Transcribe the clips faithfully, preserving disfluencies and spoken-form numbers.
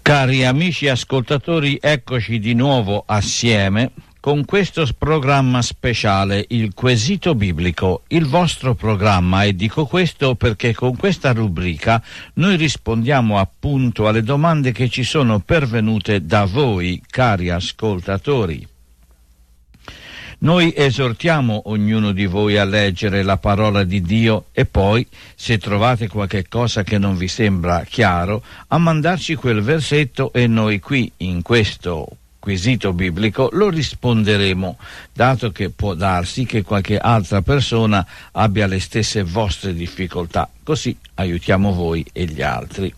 Cari amici ascoltatori, eccoci di nuovo assieme con questo programma speciale, il Quesito Biblico, il vostro programma, e dico questo perché con questa rubrica noi rispondiamo appunto alle domande che ci sono pervenute da voi, cari ascoltatori. Noi esortiamo ognuno di voi a leggere la parola di Dio e poi, se trovate qualche cosa che non vi sembra chiaro, a mandarci quel versetto e noi qui, in questo quesito biblico, lo risponderemo, dato che può darsi che qualche altra persona abbia le stesse vostre difficoltà. Così aiutiamo voi e gli altri.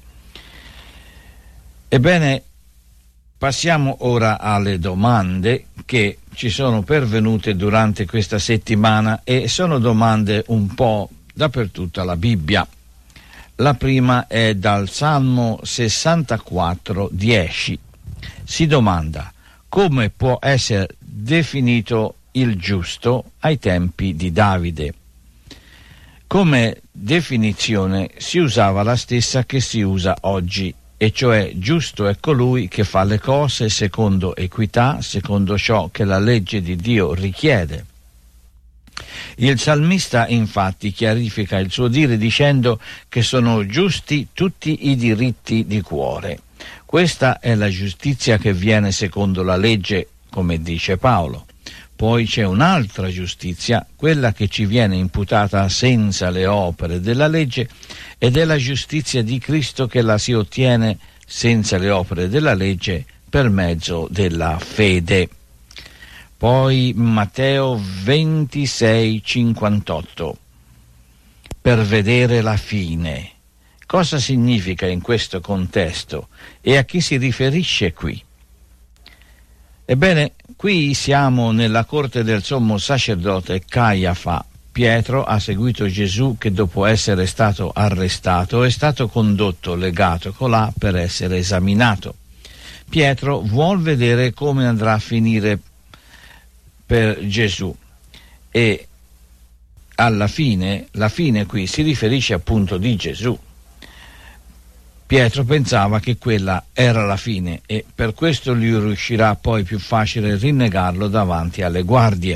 Ebbene, passiamo ora alle domande che ci sono pervenute durante questa settimana e sono domande un po' dappertutto alla Bibbia. La prima è dal Salmo sessantaquattro dieci. Si domanda: come può essere definito il giusto ai tempi di Davide? Come definizione si usava la stessa che si usa oggi, e cioè giusto è colui che fa le cose secondo equità, secondo ciò che la legge di Dio richiede. Il salmista infatti chiarifica il suo dire dicendo che sono giusti tutti i diritti di cuore. Questa è la giustizia che viene secondo la legge, come dice Paolo. Poi c'è un'altra giustizia, quella che ci viene imputata senza le opere della legge, ed è la giustizia di Cristo che la si ottiene senza le opere della legge per mezzo della fede. Poi Matteo ventisei cinquantotto. Per vedere la fine. Cosa significa in questo contesto e a chi si riferisce qui? Ebbene, qui siamo nella corte del sommo sacerdote Caiafa. Pietro ha seguito Gesù che dopo essere stato arrestato è stato condotto legato colà per essere esaminato. Pietro vuol vedere come andrà a finire per Gesù e alla fine, la fine qui si riferisce appunto di Gesù. Pietro pensava che quella era la fine e per questo gli riuscirà poi più facile rinnegarlo davanti alle guardie.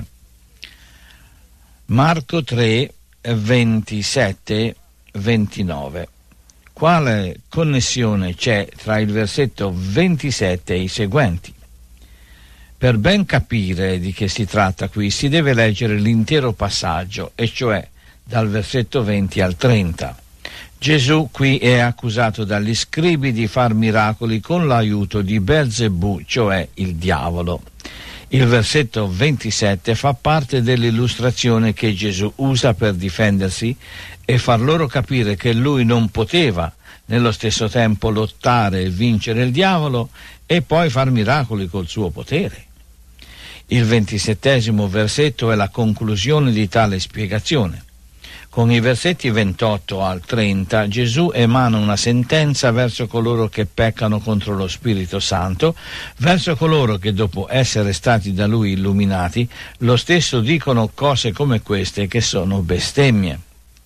Marco tre ventisette ventinove. Quale connessione c'è tra il versetto ventisette e i seguenti? Per ben capire di che si tratta qui si deve leggere l'intero passaggio, e cioè dal versetto venti al trenta. Gesù qui è accusato dagli scribi di far miracoli con l'aiuto di Belzebù, cioè il diavolo. Il versetto ventisette fa parte dell'illustrazione che Gesù usa per difendersi e far loro capire che lui non poteva nello stesso tempo lottare e vincere il diavolo e poi far miracoli col suo potere. Il ventisettesimo versetto è la conclusione di tale spiegazione. Con i versetti ventotto al trenta Gesù emana una sentenza verso coloro che peccano contro lo Spirito Santo, verso coloro che dopo essere stati da Lui illuminati, lo stesso dicono cose come queste che sono bestemmie.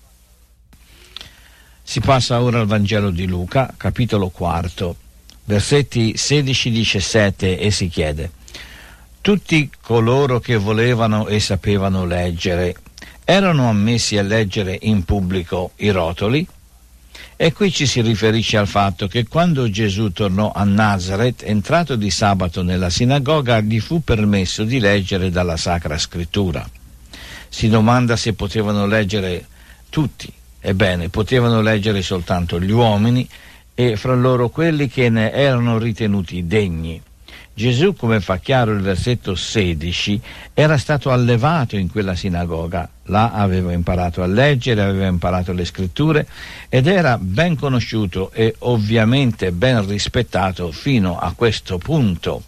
Si passa ora al Vangelo di Luca, capitolo quarto, versetti sedici diciassette, e si chiede: tutti coloro che volevano e sapevano leggere erano ammessi a leggere in pubblico i rotoli? E qui ci si riferisce al fatto che quando Gesù tornò a Nazaret, entrato di sabato nella sinagoga, gli fu permesso di leggere dalla Sacra Scrittura. Si domanda se potevano leggere tutti. Ebbene, potevano leggere soltanto gli uomini e fra loro quelli che ne erano ritenuti degni. Gesù, come fa chiaro il versetto sedici, era stato allevato in quella sinagoga. Là aveva imparato a leggere, aveva imparato le scritture ed era ben conosciuto e ovviamente ben rispettato fino a questo punto.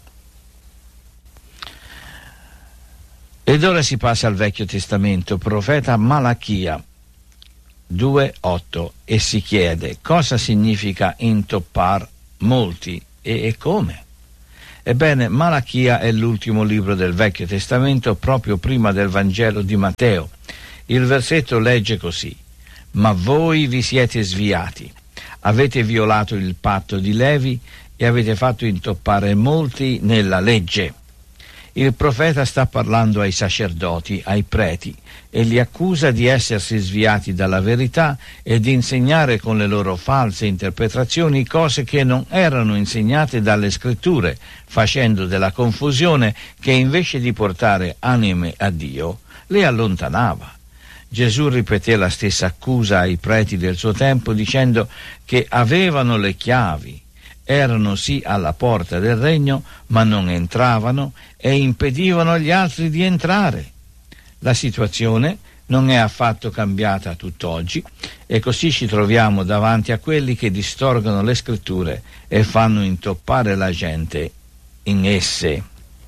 Ed ora si passa al Vecchio Testamento, profeta Malachia due otto, e si chiede cosa significa intoppar molti e, e come. Ebbene, Malachia è l'ultimo libro del Vecchio Testamento, proprio prima del Vangelo di Matteo. Il versetto legge così: ma voi vi siete sviati, avete violato il patto di Levi e avete fatto intoppare molti nella legge. Il profeta sta parlando ai sacerdoti, ai preti, e li accusa di essersi sviati dalla verità e di insegnare con le loro false interpretazioni cose che non erano insegnate dalle scritture, facendo della confusione che invece di portare anime a Dio, le allontanava. Gesù ripeté la stessa accusa ai preti del suo tempo dicendo che avevano le chiavi, erano sì alla porta del regno, ma non entravano e impedivano agli altri di entrare. La situazione non è affatto cambiata a tutt'oggi e così ci troviamo davanti a quelli che distorgono le scritture e fanno intoppare la gente in esse.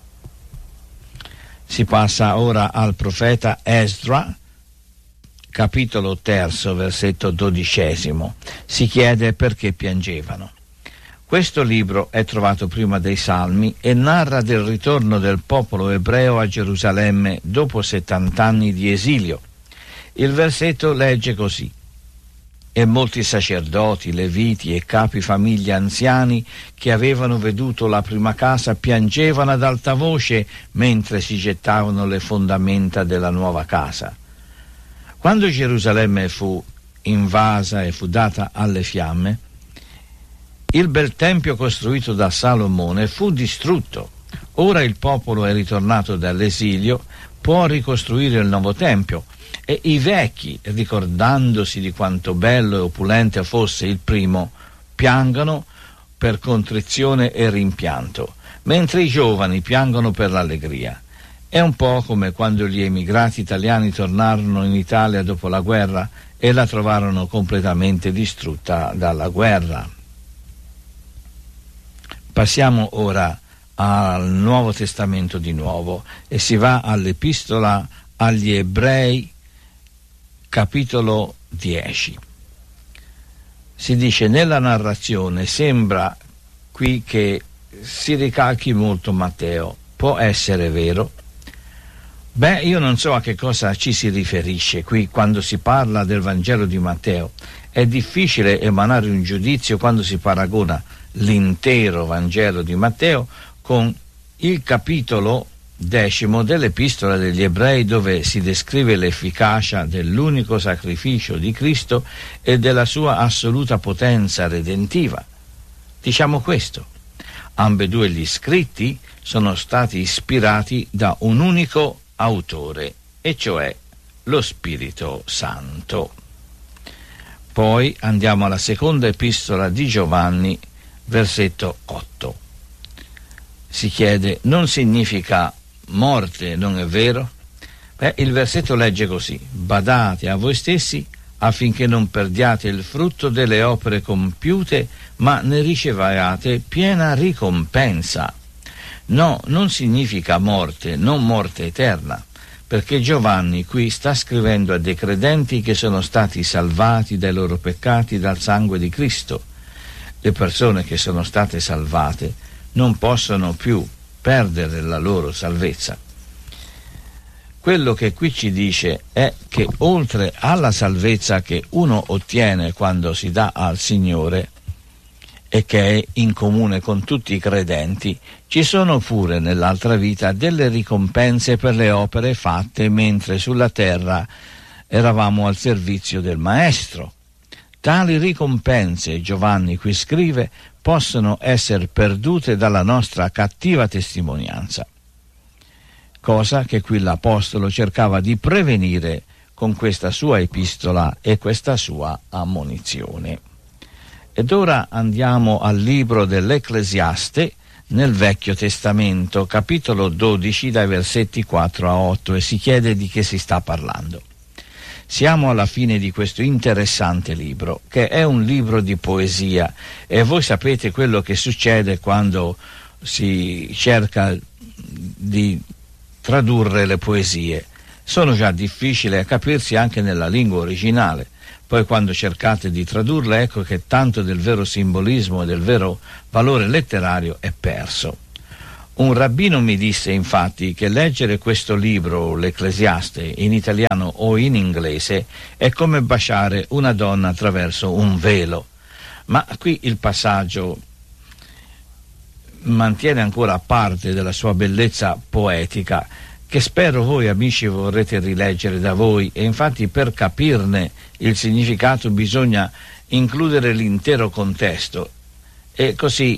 Si passa ora al profeta Esdra, capitolo terzo, versetto dodicesimo. Si chiede perché piangevano. Questo libro è trovato prima dei Salmi e narra del ritorno del popolo ebreo a Gerusalemme dopo settant'anni di esilio. Il versetto legge così: e molti sacerdoti, leviti e capi famiglia anziani che avevano veduto la prima casa piangevano ad alta voce mentre si gettavano le fondamenta della nuova casa. Quando Gerusalemme fu invasa e fu data alle fiamme, il bel tempio costruito da Salomone fu distrutto. Ora il popolo è ritornato dall'esilio, può ricostruire il nuovo tempio e i vecchi, ricordandosi di quanto bello e opulente fosse il primo, piangono per contrizione e rimpianto, mentre i giovani piangono per l'allegria. È un po' come quando gli emigrati italiani tornarono in Italia dopo la guerra e la trovarono completamente distrutta dalla guerra. Passiamo ora al Nuovo Testamento di nuovo e si va all'Epistola agli Ebrei, capitolo dieci. Si dice: nella narrazione sembra qui che si ricalchi molto Matteo. Può essere vero? Beh, io non so a che cosa ci si riferisce qui quando si parla del Vangelo di Matteo. È difficile emanare un giudizio quando si paragona l'intero Vangelo di Matteo con il capitolo decimo dell'Epistola degli Ebrei, dove si descrive l'efficacia dell'unico sacrificio di Cristo e della sua assoluta potenza redentiva. Diciamo questo: ambedue gli scritti sono stati ispirati da un unico autore, e cioè lo Spirito Santo. Poi andiamo alla seconda epistola di Giovanni, versetto otto. Si chiede: non significa morte, non è vero? Beh, il versetto legge così: badate a voi stessi affinché non perdiate il frutto delle opere compiute, ma ne riceviate piena ricompensa. No, non significa morte, non morte eterna, perché Giovanni qui sta scrivendo a dei credenti che sono stati salvati dai loro peccati dal sangue di Cristo. Le persone che sono state salvate non possono più perdere la loro salvezza. Quello che qui ci dice è che oltre alla salvezza che uno ottiene quando si dà al Signore e che è in comune con tutti i credenti, ci sono pure nell'altra vita delle ricompense per le opere fatte mentre sulla terra eravamo al servizio del Maestro. Tali ricompense, Giovanni qui scrive, possono essere perdute dalla nostra cattiva testimonianza, cosa che qui l'Apostolo cercava di prevenire con questa sua epistola e questa sua ammonizione. Ed ora andiamo al libro dell'Ecclesiaste nel Vecchio Testamento, capitolo dodici, dai versetti quattro a otto, e si chiede di che si sta parlando. Siamo alla fine di questo interessante libro, che è un libro di poesia, e voi sapete quello che succede quando si cerca di tradurre le poesie. Sono già difficili a capirsi anche nella lingua originale. Poi quando cercate di tradurle, ecco che tanto del vero simbolismo e del vero valore letterario è perso. Un rabbino mi disse infatti che leggere questo libro, l'Ecclesiaste, in italiano o in inglese è come baciare una donna attraverso un velo. Ma qui il passaggio mantiene ancora parte della sua bellezza poetica, che spero voi amici vorrete rileggere da voi, e infatti per capirne il significato bisogna includere l'intero contesto, e così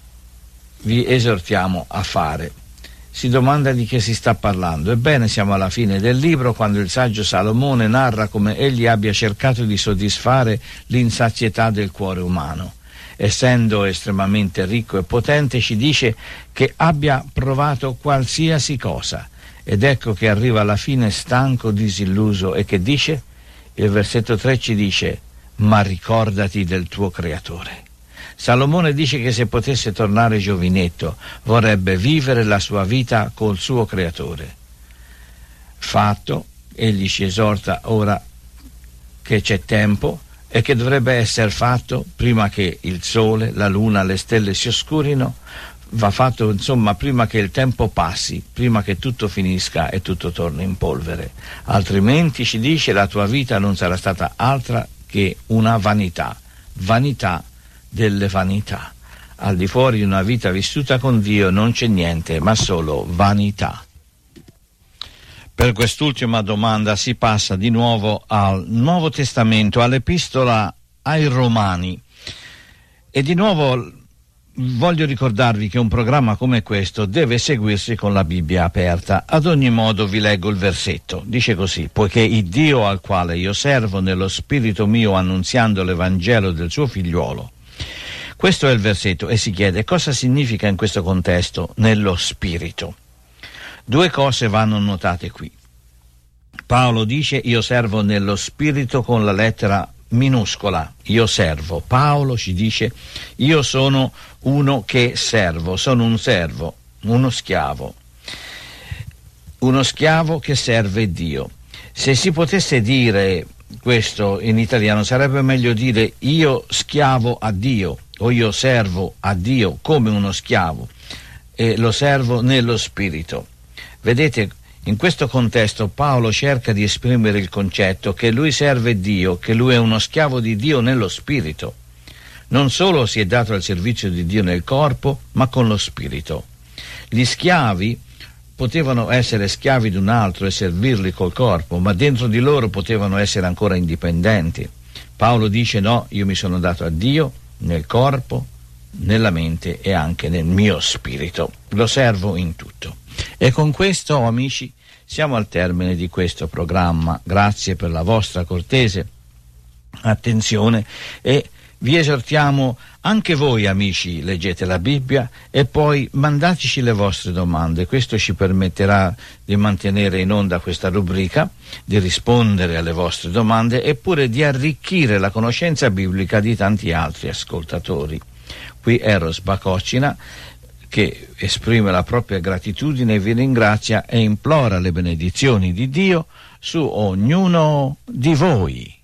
vi esortiamo a fare. Si domanda di che si sta parlando. Ebbene, siamo alla fine del libro, quando il saggio Salomone narra come egli abbia cercato di soddisfare l'insazietà del cuore umano. Essendo estremamente ricco e potente, ci dice che abbia provato qualsiasi cosa, ed ecco che arriva alla fine stanco, disilluso, e che dice? Il versetto tre ci dice: ma ricordati del tuo creatore. Salomone dice che se potesse tornare giovinetto vorrebbe vivere la sua vita col suo creatore. Fatto, egli ci esorta ora che c'è tempo e che dovrebbe essere fatto prima che il sole, la luna, le stelle si oscurino, va fatto insomma prima che il tempo passi, prima che tutto finisca e tutto torni in polvere. Altrimenti, ci dice, la tua vita non sarà stata altra che una vanità, vanità delle vanità. Al di fuori di una vita vissuta con Dio non c'è niente, ma solo vanità. Per quest'ultima domanda si passa di nuovo al Nuovo Testamento, all'Epistola ai Romani. E di nuovo voglio ricordarvi che un programma come questo deve seguirsi con la Bibbia aperta. Ad ogni modo vi leggo il versetto. Dice così: poiché il Dio al quale io servo nello spirito mio annunziando l'Evangelo del suo figliuolo. Questo è il versetto, e si chiede cosa significa in questo contesto nello spirito. Due cose vanno notate qui. Paolo dice io servo nello spirito con la lettera minuscola, io servo. Paolo ci dice io sono uno che servo, sono un servo, uno schiavo, uno schiavo che serve Dio. Se si potesse dire questo in italiano sarebbe meglio dire io schiavo a Dio, o io servo a Dio come uno schiavo, e lo servo nello spirito. Vedete, in questo contesto Paolo cerca di esprimere il concetto che lui serve Dio, che lui è uno schiavo di Dio nello spirito. Non solo si è dato al servizio di Dio nel corpo, ma con lo spirito. Gli schiavi potevano essere schiavi di un altro e servirli col corpo, ma dentro di loro potevano essere ancora indipendenti. Paolo dice no, io mi sono dato a Dio nel corpo, nella mente e anche nel mio spirito. Lo servo in tutto. E con questo, amici, siamo al termine di questo programma. Grazie per la vostra cortese attenzione e vi esortiamo anche voi, amici, leggete la Bibbia e poi mandateci le vostre domande. Questo ci permetterà di mantenere in onda questa rubrica, di rispondere alle vostre domande eppure di arricchire la conoscenza biblica di tanti altri ascoltatori. Qui Eros Bacocina, che esprime la propria gratitudine, vi ringrazia e implora le benedizioni di Dio su ognuno di voi.